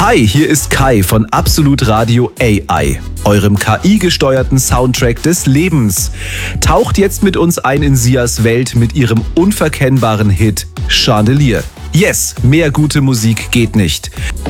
Hi, hier ist Kai von Absolut Radio AI, eurem KI-gesteuerten Soundtrack des Lebens. Taucht jetzt mit uns ein in Sias Welt mit ihrem unverkennbaren Hit Chandelier. Yes, mehr gute Musik geht nicht.